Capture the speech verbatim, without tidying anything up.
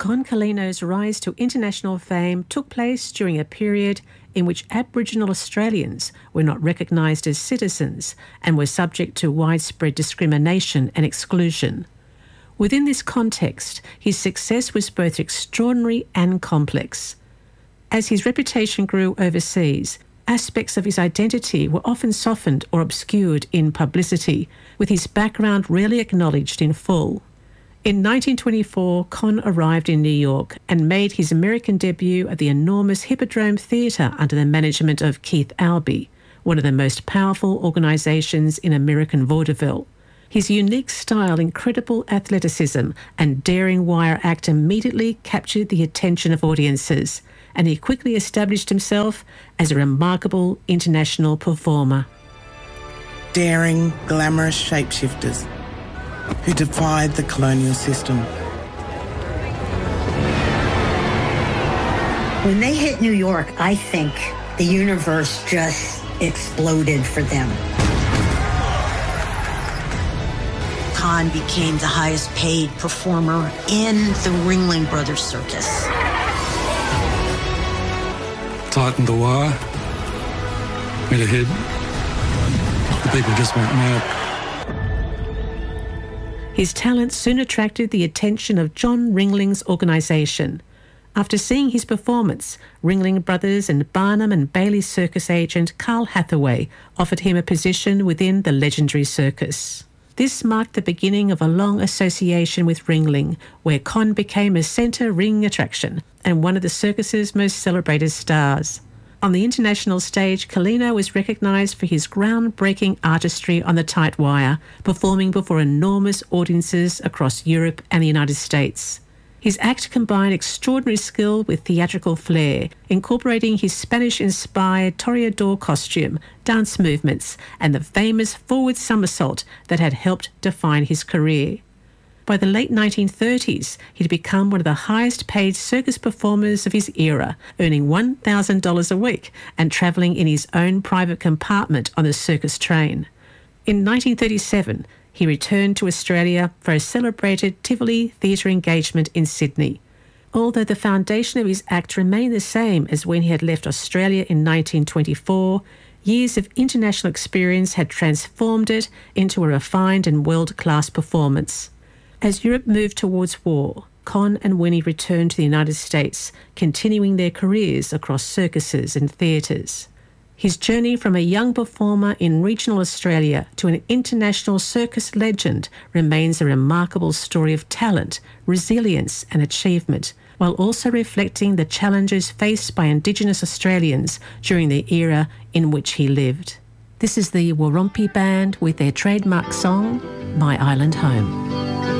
Con Carlino's rise to international fame took place during a period in which Aboriginal Australians were not recognised as citizens and were subject to widespread discrimination and exclusion. Within this context, his success was both extraordinary and complex. As his reputation grew overseas, aspects of his identity were often softened or obscured in publicity, with his background rarely acknowledged in full. In nineteen twenty-four, Con arrived in New York and made his American debut at the enormous Hippodrome Theatre under the management of Keith Albee, one of the most powerful organisations in American vaudeville. His unique style, incredible athleticism and daring wire act immediately captured the attention of audiences, and he quickly established himself as a remarkable international performer. Daring, glamorous shapeshifters who defied the colonial system. When they hit New York, I think the universe just exploded for them. Con became the highest paid performer in the Ringling Brothers Circus. Tightened the wire, went ahead. The people just went mad. His talent soon attracted the attention of John Ringling's organisation. After seeing his performance, Ringling Brothers and Barnum and Bailey circus agent Carl Hathaway offered him a position within the legendary circus. This marked the beginning of a long association with Ringling, where Con became a centre ring attraction and one of the circus's most celebrated stars. On the international stage, Carlino was recognised for his groundbreaking artistry on the tight wire, performing before enormous audiences across Europe and the United States. His act combined extraordinary skill with theatrical flair, incorporating his Spanish-inspired toreador costume, dance movements, and the famous forward somersault that had helped define his career. By the late nineteen thirties, he'd become one of the highest-paid circus performers of his era, earning one thousand dollars a week and travelling in his own private compartment on the circus train. In nineteen thirty-seven, he returned to Australia for a celebrated Tivoli theatre engagement in Sydney. Although the foundation of his act remained the same as when he had left Australia in nineteen twenty-four, years of international experience had transformed it into a refined and world-class performance. As Europe moved towards war, Con and Winnie returned to the United States, continuing their careers across circuses and theatres. His journey from a young performer in regional Australia to an international circus legend remains a remarkable story of talent, resilience and achievement, while also reflecting the challenges faced by Indigenous Australians during the era in which he lived. This is the Warumpi Band with their trademark song, My Island Home.